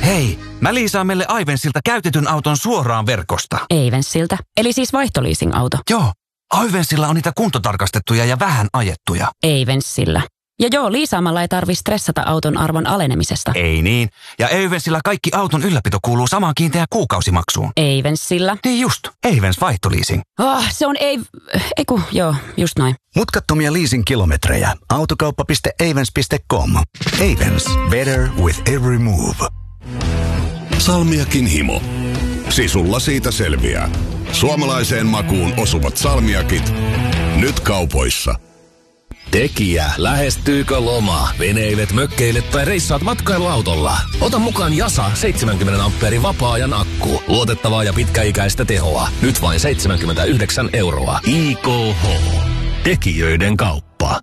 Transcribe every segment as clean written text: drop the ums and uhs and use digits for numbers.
Hei, mä liisaan meille Ivensiltä käytetyn auton suoraan verkosta. Ivensiltä? Eli siis vaihtoliising-auto? Joo, Ivensillä on niitä kuntotarkastettuja ja vähän ajettuja. Ivensillä. Ja joo, liisaamalla ei tarvitse stressata auton arvon alenemisesta. Ei niin. Ja Ivensillä kaikki auton ylläpito kuuluu samaan kiinteään kuukausimaksuun. Ivensillä? Niin just, Ivens vaihtoliising. Se on joo, just noin. Mutkattomia leasing-kilometrejä. Autokauppa.avens.com. Avens. Better with every move. Salmiakin himo. Sisulla siitä selviää. Suomalaiseen makuun osuvat salmiakit. Nyt kaupoissa. Tekijä, lähestyykö loma? Veneilet, mökkeilet tai reissaat matkailuautolla? Ota mukaan Jasa 70 ampeerin vapaa-ajan akku. Luotettavaa ja pitkäikäistä tehoa. Nyt vain 79 €. IKH. Tekijöiden kauppa.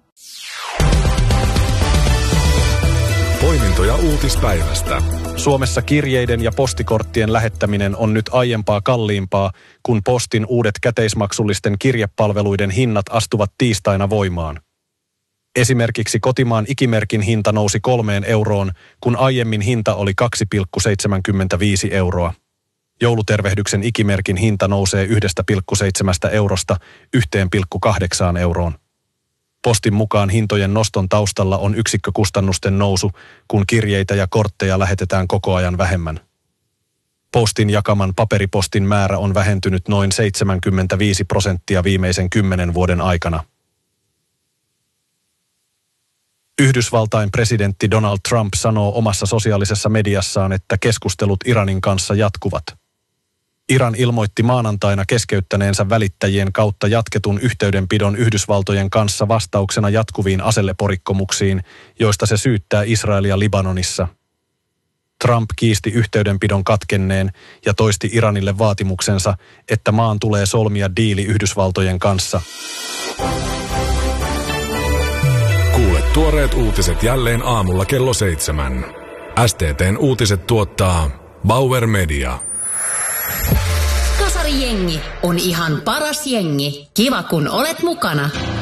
Poimintoja uutispäivästä. Suomessa kirjeiden ja postikorttien lähettäminen on nyt aiempaa kalliimpaa, kun postin uudet käteismaksullisten kirjepalveluiden hinnat astuvat tiistaina voimaan. Esimerkiksi kotimaan ikimerkin hinta nousi 3 €, kun aiemmin hinta oli 2,75 €. Joulutervehdyksen ikimerkin hinta nousee 1,7 € 1,8 €. Postin mukaan hintojen noston taustalla on yksikkökustannusten nousu, kun kirjeitä ja kortteja lähetetään koko ajan vähemmän. Postin jakaman paperipostin määrä on vähentynyt noin 75% viimeisen 10 vuoden aikana. Yhdysvaltain presidentti Donald Trump sanoo omassa sosiaalisessa mediassaan, että keskustelut Iranin kanssa jatkuvat. Iran ilmoitti maanantaina keskeyttäneensä välittäjien kautta jatketun yhteydenpidon Yhdysvaltojen kanssa vastauksena jatkuviin aseleporikkomuksiin, joista se syyttää Israelia Libanonissa. Trump kiisti yhteydenpidon katkenneen ja toisti Iranille vaatimuksensa, että maan tulee solmia diili Yhdysvaltojen kanssa. Kuule tuoreet uutiset jälleen aamulla kello 7. STT:n uutiset tuottaa Bauer Media. Kasarijengi on ihan paras jengi. Kiva kun olet mukana.